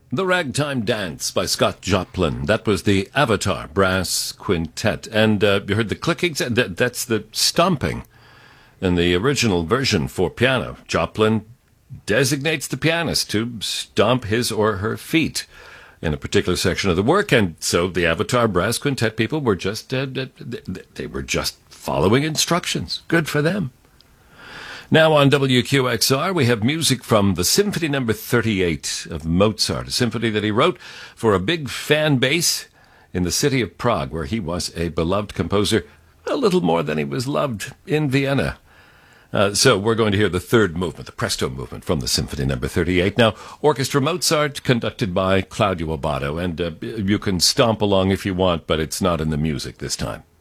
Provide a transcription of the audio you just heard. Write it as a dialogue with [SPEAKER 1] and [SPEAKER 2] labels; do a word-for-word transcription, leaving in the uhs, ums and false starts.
[SPEAKER 1] The Ragtime Dance by Scott Joplin. That was the Avatar Brass Quintet. And uh, you heard the clicking? That, that's the stomping. In the original version for piano, Joplin designates the pianist to stomp his or her feet in a particular section of the work. And so the Avatar Brass Quintet people were just, uh, they were just following instructions. Good for them. Now on W Q X R, we have music from the Symphony Number thirty-eight of Mozart, a symphony that he wrote for a big fan base in the city of Prague, where he was a beloved composer, a little more than he was loved in Vienna. Uh, so we're going to hear the third movement, the Presto movement from the Symphony Number thirty-eight. Now, Orchestra Mozart, conducted by Claudio Abbado, and uh, you can stomp along if you want, but it's not in the music this time.